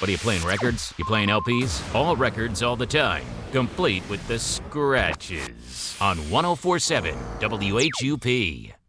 What are you playing, records? You playing LPs? All records all the time, complete with the scratches. On 104.7 WHUP.